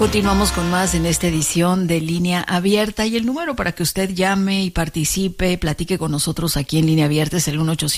Continuamos con más en esta edición de Línea Abierta, y el número para que usted llame y participe, platique con nosotros aquí en Línea Abierta es el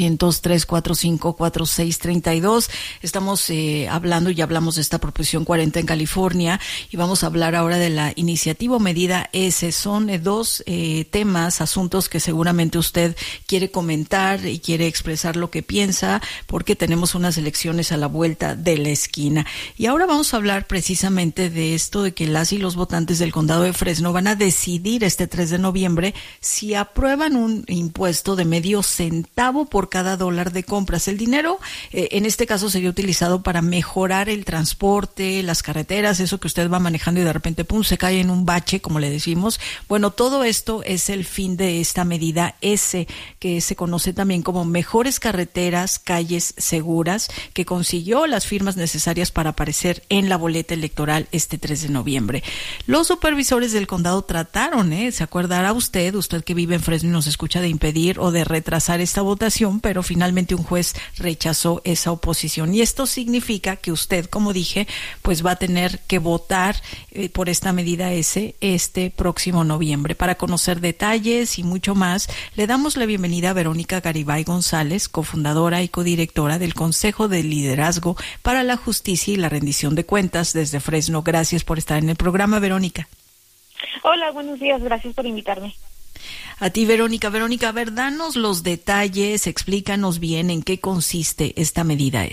1-800-345-4632. Estamos hablando, ya hablamos de esta proposición 40 en California, y vamos a hablar ahora de la iniciativa o medida S. Son dos temas, asuntos que seguramente usted quiere comentar y quiere expresar lo que piensa, porque tenemos unas elecciones a la vuelta de la esquina. Y ahora vamos a hablar precisamente de esto, de que las y los votantes del condado de Fresno van a decidir este 3 de noviembre si aprueban un impuesto de medio centavo por cada $1 de compras. El dinero, en este caso, sería utilizado para mejorar el transporte, las carreteras, eso que usted va manejando y de repente, pum, se cae en un bache, como le decimos. Bueno, todo esto es el fin de esta medida S, que se conoce también como Mejores Carreteras, Calles Seguras, que consiguió las firmas necesarias para aparecer en la boleta electoral este 3 de noviembre. Los supervisores del condado trataron, se acordará usted que vive en Fresno y nos escucha, de impedir o de retrasar esta votación, pero finalmente un juez rechazó esa oposición. Y esto significa que usted, como dije, pues va a tener que votar por esta medida S este próximo noviembre. Para conocer detalles y mucho más, le damos la bienvenida a Verónica Garibay González, cofundadora y codirectora del Consejo de Liderazgo para la Justicia y la Rendición de Cuentas desde Fresno. Gracias por estar en el programa, Verónica. Hola, buenos días, gracias por invitarme. A ti, Verónica. Verónica, a ver, danos los detalles, explícanos bien en qué consiste esta medida.